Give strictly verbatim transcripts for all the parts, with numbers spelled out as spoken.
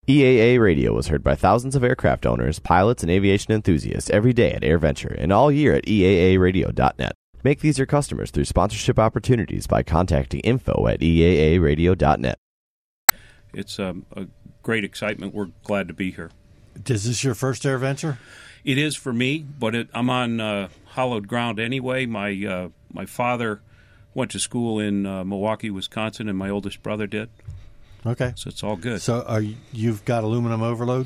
E A A Radio is heard by thousands of aircraft owners, pilots, and aviation enthusiasts every day at AirVenture and all year at E A A radio dot net. Make these your customers through sponsorship opportunities by contacting info at E A A radio dot net. It's um, a great excitement. We're glad to be here. Is this your first AirVenture? It is for me, but it, I'm on uh, hallowed ground anyway. My uh, my father went to school in uh, Milwaukee, Wisconsin, and my oldest brother did. Okay. So it's all good. So are you, you've got aluminum overload?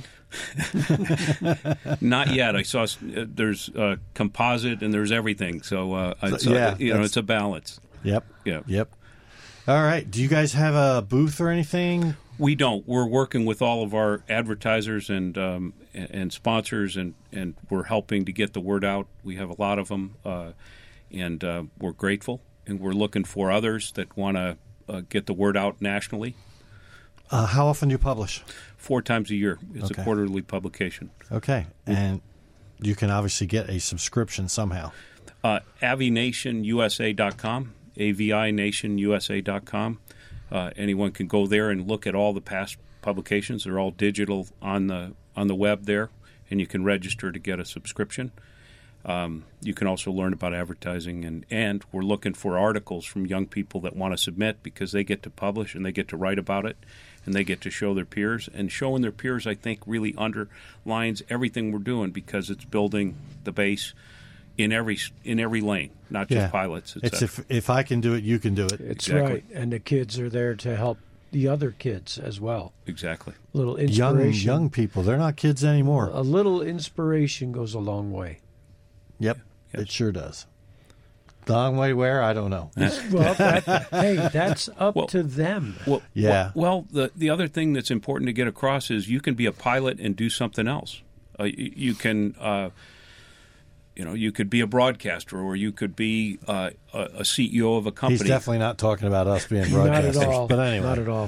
Not yet. I saw uh, there's uh, composite and there's everything. So, uh, it's, yeah, uh, you know, it's a balance. Yep. Yeah. Yep. All right. Do you guys have a booth or anything? We don't. We're working with all of our advertisers and um, and sponsors, and, and we're helping to get the word out. We have a lot of them, uh, and uh, we're grateful. And we're looking for others that want to uh, get the word out nationally. Uh, how often do you publish? Four times a year. It's Okay. a quarterly publication. Okay. And you can obviously get a subscription somehow. Uh, avi nation u s a dot com, A V I nation u s a dot com. Uh, anyone can go there and look at all the past publications. They're all digital on the on the web there, and you can register to get a subscription. Um, you can also learn about advertising, and, and we're looking for articles from young people that want to submit because they get to publish and they get to write about it and they get to show their peers. And showing their peers, I think, really underlines everything we're doing because it's building the base in every in every lane, not just Yeah. pilots. It's if if I can do it, you can do it. It's Exactly. right. And the kids are there to help the other kids as well. Exactly. A little Young inspiration. young people, they're not kids anymore. A little inspiration goes a long way. Yep, Yes. it sure does. Long way where? I don't know. Well, that, hey, that's up Well- to them. Well, Yeah. Well, well, the the other thing that's important to get across is you can be a pilot and do something else. Uh, you, you can, uh, you know, you could be a broadcaster, or you could be uh, a, a C E O of a company. He's definitely not talking about us being Not broadcasters. at all. But anyway. Not at all.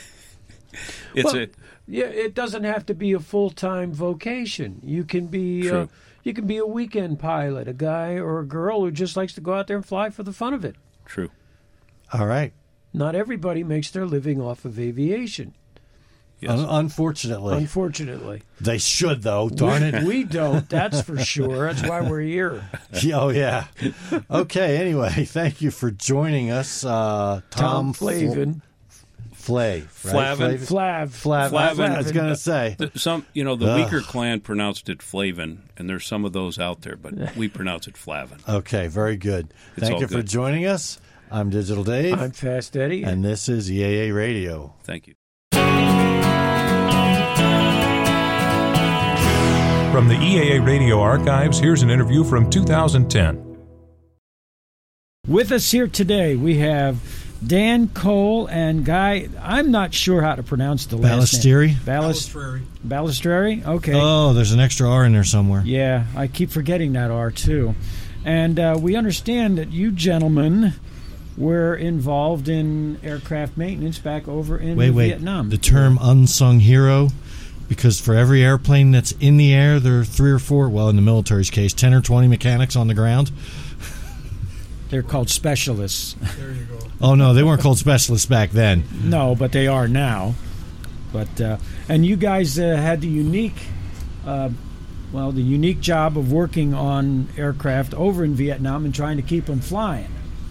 It's Well, a Yeah, it doesn't have to be a full-time vocation. You can be uh, True. you can be a weekend pilot, a guy or a girl who just likes to go out there and fly for the fun of it. true. All right. Not everybody makes their living off of aviation, Yes. Un- unfortunately. unfortunately. They should, though. Darn it. We don't, that's for sure. That's why we're here. Oh, yeah. Okay, anyway, thank you for joining us. Uh, Tom Tom, Flavin. Flay. Right? Flavin. Flav. Flav. Flavin. I was going to say. The- Some, you know, the Ugh. weaker clan pronounced it Flavin, and there's some of those out there, but we pronounce it Flavin. Okay, very good. It's Thank all you for good. joining us. I'm Digital Dave, I'm Fast Eddie. and this is E A A Radio. Thank you. From the E A A Radio archives, here's an interview from two thousand ten. With us here today, we have Dan Cole and Guy. I'm not sure how to pronounce the last Balistrieri? name. Balistrieri. Balistrieri? Okay. Oh, there's an extra R in there somewhere. Yeah, I keep forgetting that R, too. And uh, we understand that you gentlemen were involved in aircraft maintenance back over in Wait, wait. Vietnam. The term unsung hero, because for every airplane that's in the air, there are three or four, well, in the military's case, ten or twenty mechanics on the ground. They're called specialists. Oh, no, they weren't called specialists back then. No, but they are now. But uh, and you guys uh, had the unique, uh, well, the unique job of working on aircraft over in Vietnam and trying to keep them flying.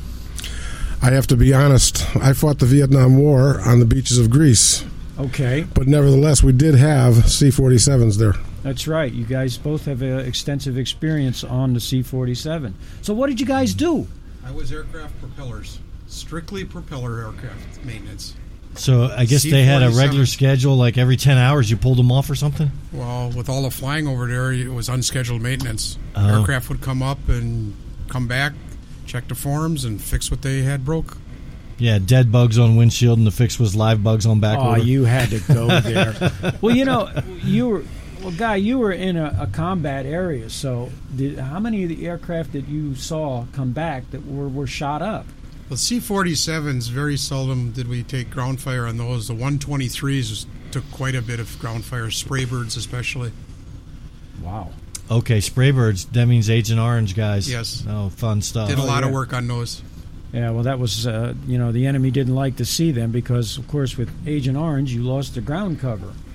I have to be honest, I fought the Vietnam War on the beaches of Greece, Okay, but nevertheless, we did have C forty-sevens there. that's right. You guys both have uh, extensive experience on the C forty-seven. So what did you guys do? I was aircraft propellers, strictly propeller aircraft maintenance. So I guess they had a C forty-seven. regular schedule, like every ten hours you pulled them off or something? Well, with all the flying over there, it was unscheduled maintenance. Oh. Aircraft would come up and come back, check the forms, and fix what they had broke. Yeah, dead bugs on windshield, and the fix was live bugs on back Oh, order. you had to go there. Well, you know, you were, well, Guy, you were in a, a combat area. So, did, how many of the aircraft that you saw come back that were, were shot up? Well, C forty-sevens, very seldom did we take ground fire on those. The one twenty-threes was, took quite a bit of ground fire, spraybirds especially. Wow. Okay, Spraybirds, that means Agent Orange guys. Yes. Oh, fun stuff. Did a lot yeah. of work on those. Yeah, well, that was, uh, you know, the enemy didn't like to see them because, of course, with Agent Orange, you lost the ground cover.